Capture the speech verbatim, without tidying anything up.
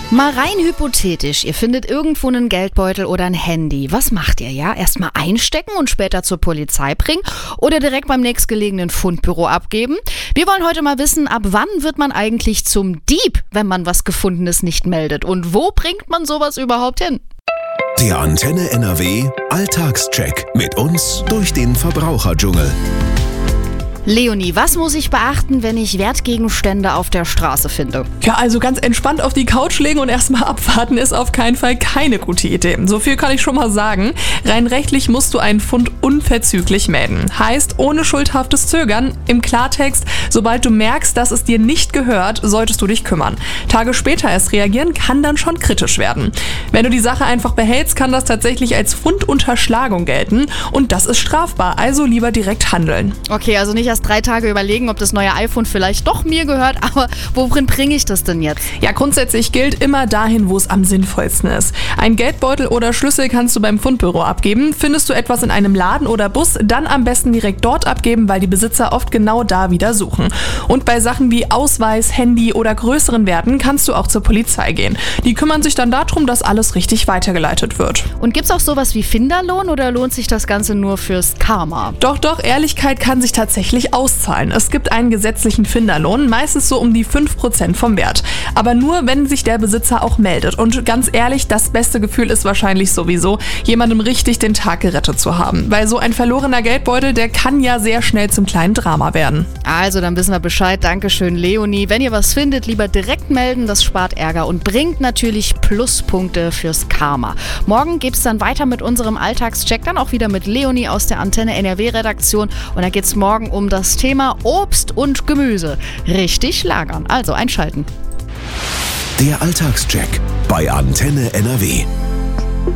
Mal rein hypothetisch, ihr findet irgendwo einen Geldbeutel oder ein Handy. Was macht ihr, ja? Erstmal einstecken und später zur Polizei bringen oder direkt beim nächstgelegenen Fundbüro abgeben? Wir wollen heute mal wissen, ab wann wird man eigentlich zum Dieb, wenn man was Gefundenes nicht meldet? Und wo bringt man sowas überhaupt hin? Der Antenne N R W Alltagscheck mit uns durch den Verbraucherdschungel. Leonie, was muss ich beachten, wenn ich Wertgegenstände auf der Straße finde? Ja, also ganz entspannt auf die Couch legen und erstmal abwarten ist auf keinen Fall keine gute Idee. So viel kann ich schon mal sagen. Rein rechtlich musst du einen Fund unverzüglich melden. Heißt, ohne schuldhaftes Zögern. Im Klartext, sobald du merkst, dass es dir nicht gehört, solltest du dich kümmern. Tage später erst reagieren kann dann schon kritisch werden. Wenn du die Sache einfach behältst, kann das tatsächlich als Fundunterschlagung gelten und das ist strafbar. Also lieber direkt handeln. Okay, also nicht erst drei Tage überlegen, ob das neue iPhone vielleicht doch mir gehört, aber worin bringe ich das denn jetzt? Ja, grundsätzlich gilt immer dahin, wo es am sinnvollsten ist. Ein Geldbeutel oder Schlüssel kannst du beim Fundbüro abgeben. Findest du etwas in einem Laden oder Bus, dann am besten direkt dort abgeben, weil die Besitzer oft genau da wieder suchen. Und bei Sachen wie Ausweis, Handy oder größeren Werten kannst du auch zur Polizei gehen. Die kümmern sich dann darum, dass alles richtig weitergeleitet wird. Und gibt's auch sowas wie Finderlohn oder lohnt sich das Ganze nur fürs Karma? Doch, doch, Ehrlichkeit kann sich tatsächlich auszahlen. Es gibt einen gesetzlichen Finderlohn, meistens so um die fünf Prozent vom Wert. Aber nur, wenn sich der Besitzer auch meldet. Und ganz ehrlich, das beste Gefühl ist wahrscheinlich sowieso, jemandem richtig den Tag gerettet zu haben. Weil so ein verlorener Geldbeutel, der kann ja sehr schnell zum kleinen Drama werden. Also, dann wissen wir Bescheid. Dankeschön, Leonie. Wenn ihr was findet, lieber direkt melden. Das spart Ärger und bringt natürlich Pluspunkte fürs Karma. Morgen geht's dann weiter mit unserem Alltagscheck. Dann auch wieder mit Leonie aus der Antenne N R W-Redaktion. Und da geht's morgen um das Thema Obst und Gemüse. Richtig lagern. Also einschalten. Der Alltagscheck bei Antenne N R W.